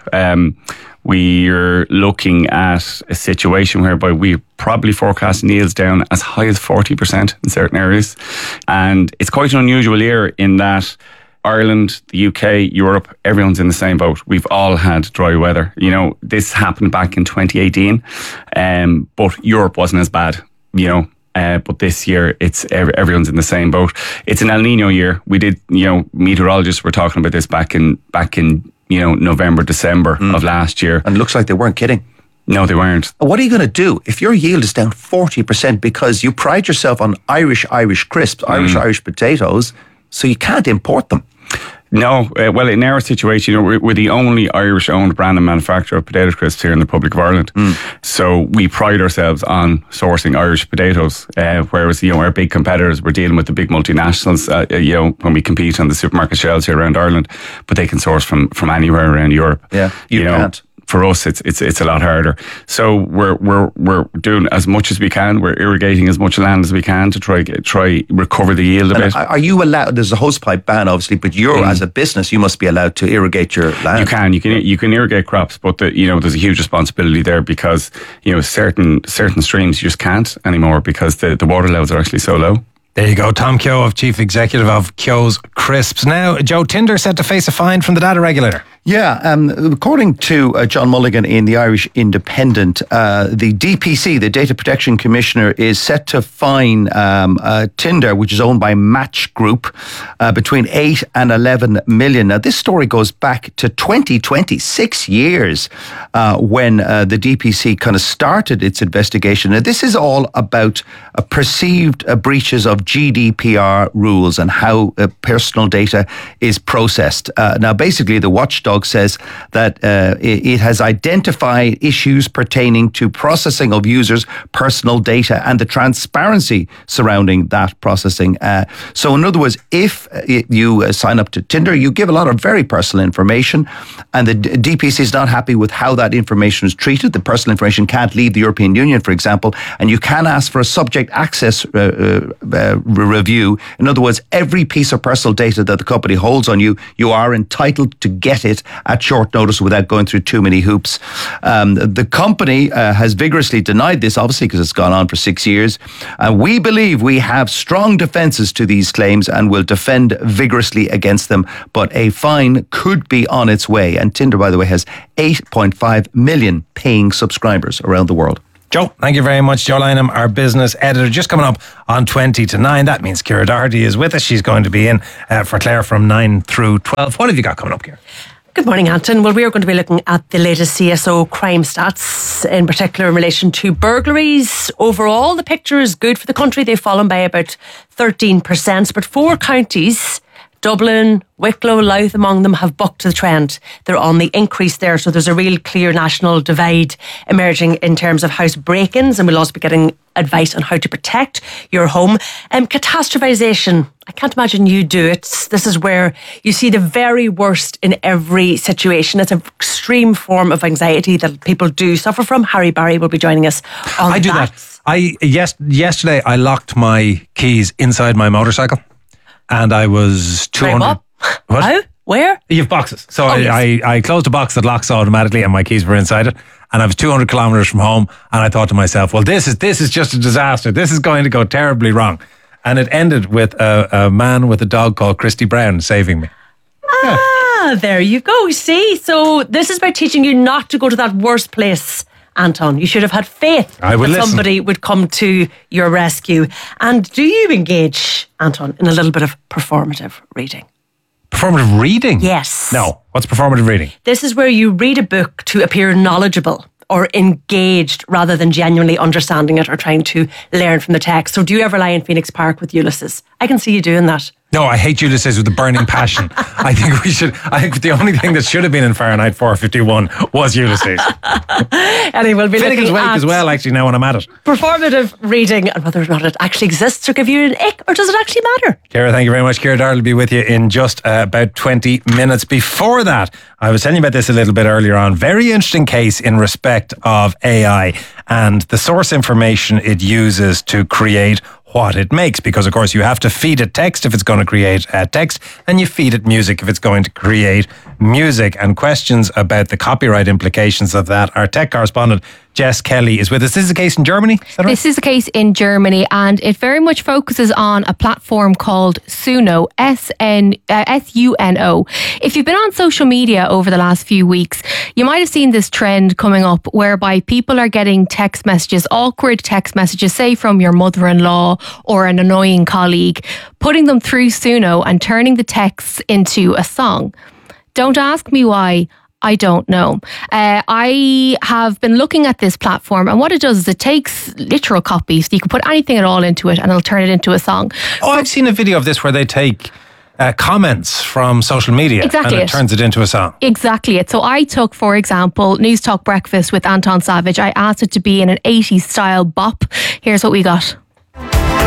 We're looking at a situation whereby we probably forecast yields down as high as 40% in certain areas, and it's quite an unusual year in that Ireland, the UK, Europe, everyone's in the same boat. We've all had dry weather. You know, this happened back in 2018, but Europe wasn't as bad. You know. But this year, it's everyone's in the same boat. It's an El Nino year. We did, meteorologists were talking about this back in November, December of last year. And it looks like they weren't kidding. No, they weren't. What are you going to do if your yield is down 40% because you pride yourself on Irish crisps, Irish potatoes, so you can't import them? No, well, in our situation, we're the only Irish-owned brand and manufacturer of potato crisps here in the Republic of Ireland. So we pride ourselves on sourcing Irish potatoes, whereas our big competitors, we're dealing with the big multinationals. When we compete on the supermarket shelves here around Ireland, but they can source from anywhere around Europe. Yeah, you can't. For us, it's a lot harder. So we're doing as much as we can. We're irrigating as much land as we can to try recover the yield a bit. Are you allowed? There's a hosepipe ban, obviously, but you're as a business, you must be allowed to irrigate your land. You can irrigate crops, but there's a huge responsibility there because certain streams you just can't anymore because the water levels are actually so low. There you go, Tom Kyo, Chief Executive of Kyo's Crisps. Now, Joe, Tinder set to face a fine from the data regulator. Yeah, according to John Mulligan in the Irish Independent, the DPC, the Data Protection Commissioner, is set to fine Tinder, which is owned by Match Group, between 8 and 11 million. Now, this story goes back to 2020, 6 years, when the DPC kind of started its investigation. Now, this is all about perceived breaches of GDPR rules and how personal data is processed. Now, basically, the watchdog says that it has identified issues pertaining to processing of users' personal data and the transparency surrounding that processing. So in other words, if you sign up to Tinder, you give a lot of very personal information, and the DPC is not happy with how that information is treated. The personal information can't leave the European Union, for example, and you can ask for a subject access review. In other words, every piece of personal data that the company holds on you, you are entitled to get it at short notice without going through too many hoops. The company has vigorously denied this, obviously, because it's gone on for 6 years. We believe we have strong defences to these claims and will defend vigorously against them, but a fine could be on its way. And Tinder, by the way, has 8.5 million paying subscribers around the world. Joe, thank you very much. Joe Lynham, our business editor, just coming up on 20 to 9. That means Ciara Doherty is with us. She's going to be in for Claire from 9 through 12. What have you got coming up, Ciara? Good morning, Anton. Well, we are going to be looking at the latest CSO crime stats, in particular in relation to burglaries. Overall, the picture is good for the country. They've fallen by about 13%, but 4 counties, Dublin, Wicklow, Louth among them, have bucked the trend. They're on the increase there, so there's a real clear national divide emerging in terms of house break-ins, and we'll also be getting advice on how to protect your home. Catastrophisation, I can't imagine you do it. This is where you see the very worst in every situation. It's an extreme form of anxiety that people do suffer from. Harry Barry will be joining us on that. I do that. Yesterday I locked my keys inside my motorcycle, and I was 200. What? How? Where? You have boxes. So I closed a box that locks automatically, and my keys were inside it. And I was 200 kilometres from home, and I thought to myself, well, this is just a disaster. This is going to go terribly wrong. And it ended with a man with a dog called Christy Brown saving me. There you go. See, so this is about teaching you not to go to that worst place, Anton. You should have had faith that somebody would come to your rescue. And do you engage, Anton, in a little bit of performative reading? Performative reading? Yes. No. What's performative reading? This is where you read a book to appear knowledgeable or engaged rather than genuinely understanding it or trying to learn from the text. So do you ever lie in Phoenix Park with Ulysses? I can see you doing that. No, I hate Ulysses with a burning passion. I think the only thing that should have been in Fahrenheit 451 was Ulysses. Anyway, we'll be Finnegan's looking Wake at as well, actually, now when I'm at it. Performative reading and whether or not it actually exists or give you an ick, or does it actually matter? Ciara, thank you very much. Ciara Doherty will be with you in just about 20 minutes. Before that, I was telling you about this a little bit earlier on. Very interesting case in respect of AI and the source information it uses to create what it makes, because of course you have to feed it text if it's going to create text, and you feed it music if it's going to create music. And questions about the copyright implications of that, our tech correspondent Jess Kelly is with us. This is a case in Germany? Is that right? This is a case in Germany, and it very much focuses on a platform called Suno, SUNO. If you've been on social media over the last few weeks, you might have seen this trend coming up whereby people are getting text messages, awkward text messages, say from your mother-in-law or an annoying colleague, putting them through Suno and turning the texts into a song. Don't ask me why. I don't know. I have been looking at this platform, and what it does is it takes literal copies. You can put anything at all into it and it'll turn it into a song. Oh, I've seen a video of this where they take comments from social media and it turns it into a song. Exactly it. So I took, for example, News Talk Breakfast with Anton Savage. I asked it to be in an 80s style bop. Here's what we got.